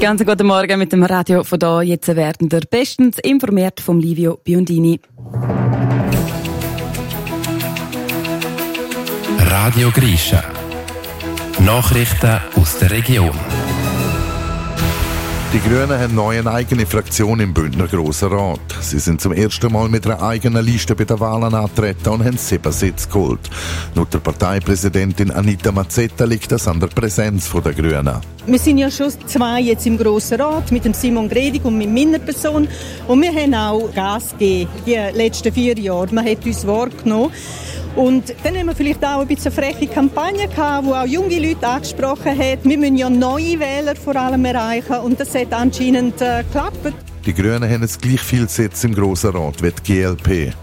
Ganz guten Morgen mit dem Radio von da. Jetzt werden wir bestens informiert vom Livio Biondini. Radio Grisha. Nachrichten aus der Region. Die Grünen haben neu eine eigene Fraktion im Bündner Grossen Rat. Sie sind zum ersten Mal mit einer eigenen Liste bei den Wahlen angetreten und haben 7 Sitze geholt. Laut der Parteipräsidentin Anita Mazzetta liegt das an der Präsenz der Grünen. Wir sind ja schon 2 jetzt im Grossen Rat, mit dem Simon Gredig und mit meiner Person. Und wir haben auch Gas gegeben, die letzten 4 Jahre. Man hat uns wahrgenommen. Und dann haben wir vielleicht auch ein bisschen eine freche Kampagne gehabt, die auch junge Leute angesprochen hat. Wir müssen ja neue Wähler vor allem erreichen und das hat anscheinend geklappt. Die Grünen haben jetzt gleich viel Sitze im Grossen Rat wie die GLP.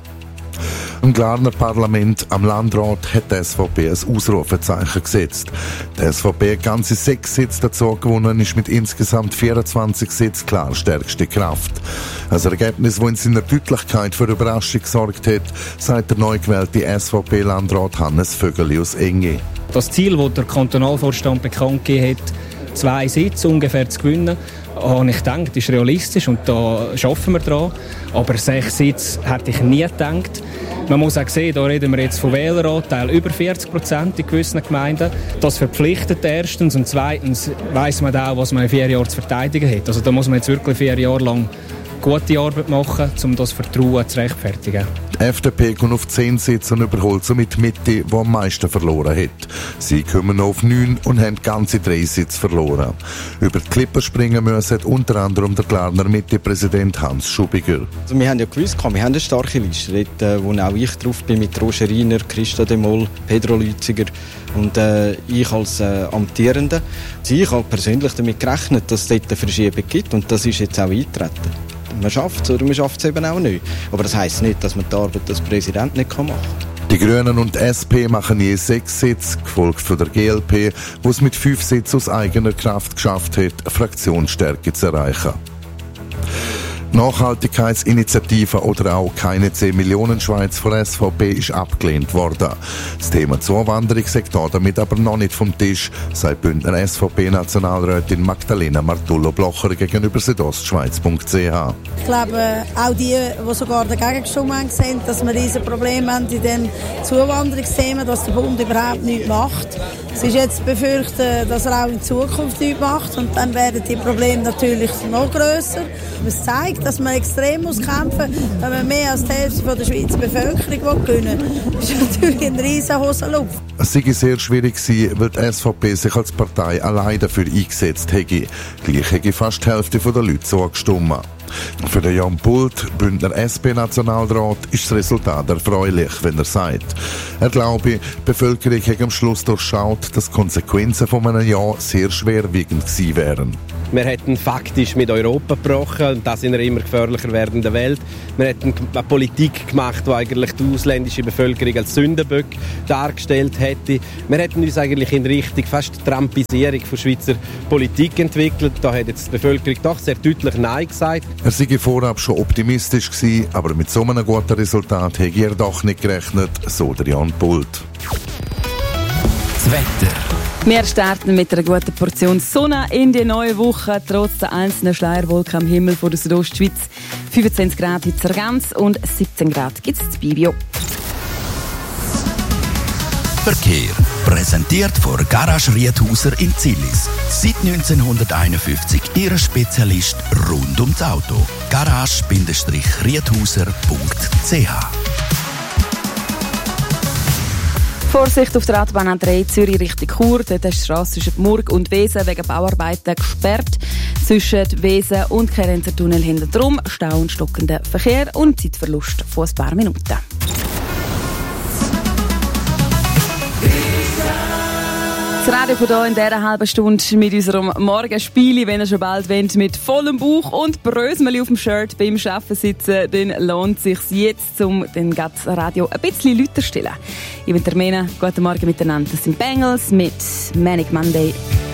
Im Glarner Parlament am Landrat hat die SVP ein Ausrufezeichen gesetzt. Die SVP hat ganze 6 Sitze dazu gewonnen, ist mit insgesamt 24 Sitzen klar stärkste Kraft. Ein Ergebnis, das in seiner Deutlichkeit für Überraschung gesorgt hat, sagt der neu gewählte SVP-Landrat Hannes Vögeli aus Enge. Das Ziel, das der Kantonalvorstand bekannt gegeben hat, 2 Sitze ungefähr zu gewinnen, und ich denke, das ist realistisch und da arbeiten wir dran. Aber 6 Sitze hätte ich nie gedacht. Man muss auch sehen, da reden wir jetzt von Wähleranteil über 40% in gewissen Gemeinden. Das verpflichtet erstens und zweitens weiss man auch, was man in 4 Jahren zu verteidigen hat. Also da muss man jetzt wirklich 4 Jahre lang gute Arbeit machen, um das Vertrauen zu rechtfertigen. Die FDP kommt auf 10 Sitze und überholt somit die Mitte, die am meisten verloren hat. Sie kommen noch auf 9 und haben ganze 3 Sitze verloren. Über die Klippen springen müssen unter anderem der Glarner Mitte-Präsident Hans Schubiger. Also wir haben ja gewusst, wir haben eine starke Liste, wo auch ich drauf bin mit Roger Riener, Christa de Mol, Pedro Lütziger und ich als Amtierender. Ich habe persönlich damit gerechnet, dass es dort eine Verschiebung gibt und das ist jetzt auch eingetreten. Man schafft es oder man schafft es eben auch nicht. Aber das heisst nicht, dass man die Arbeit als Präsident nicht machen kann. Die Grünen und die SP machen je 6 Sitze, gefolgt von der GLP, die es mit 5 Sitzen aus eigener Kraft geschafft hat, Fraktionsstärke zu erreichen. Nachhaltigkeitsinitiative oder auch keine 10 Millionen Schweiz von der SVP ist abgelehnt worden. Das Thema Zuwanderung sagt damit aber noch nicht vom Tisch, sagt Bündner SVP-Nationalrätin Magdalena Martullo-Blocher gegenüber südostschweiz.ch. Ich glaube, auch die sogar dagegen gestimmt haben, sehen, dass wir diese Probleme haben in den Zuwanderungsthemen, dass der Bund überhaupt nichts macht. Es ist jetzt befürchtet, dass er auch in Zukunft nichts macht und dann werden die Probleme natürlich noch grösser. Es zeigt, dass man extrem muss kämpfen muss, wenn man mehr als die Hälfte der Schweizer Bevölkerung gewinnen will. Das ist natürlich ein riesen Hosenluft. Es sei sehr schwierig gewesen, weil die SVP sich als Partei allein dafür eingesetzt hätte. Gleich hätte fast die Hälfte der Leute so gestimmt. Für den Jan Pult, Bündner SP-Nationalrat, ist das Resultat erfreulich, wenn er sagt. Er glaube, die Bevölkerung hat am Schluss durchschaut, dass die Konsequenzen von einem Ja sehr schwerwiegend gewesen wären. Wir hätten faktisch mit Europa gebrochen, und das in einer immer gefährlicher werdenden Welt. Wir hätten eine Politik gemacht, die eigentlich die ausländische Bevölkerung als Sündenböck dargestellt hätte. Wir hätten uns eigentlich in Richtung fast Trumpisierung von Schweizer Politik entwickelt. Da hat jetzt die Bevölkerung doch sehr deutlich Nein gesagt. Er sei vorab schon optimistisch gewesen, aber mit so einem guten Resultat hätte er doch nicht gerechnet, so der Jan Pult. Das Wetter. Wir starten mit einer guten Portion Sonne in die neue Woche, trotz der einzelnen Schleierwolken am Himmel von der Südostschweiz. 25 Grad in Zerganz und 17 Grad gibt es in Bibio. Verkehr. Präsentiert von Garage Riedhauser in Zillis. Seit 1951 Ihr Spezialist rund ums Auto. Garage-Riedhauser.ch. Vorsicht auf der Autobahn A3 Zürich Richtung Chur. Dort ist die Strasse zwischen Murg und Wesen wegen Bauarbeiten gesperrt. Zwischen Wesen und Kerenzer-Tunnel hinten drum Stau und stockender Verkehr und Zeitverlust von ein paar Minuten. Das Radio von hier in dieser halben Stunde mit unserem Morgenspieli, wenn ihr schon bald wollt, mit vollem Bauch und Brösmeli auf dem Shirt beim Arbeiten sitzen, dann lohnt es sich jetzt, um den Radio ein bisschen lauter zu stellen. Ich bin Termina, guten Morgen miteinander. Das sind Bengals mit Manic Monday.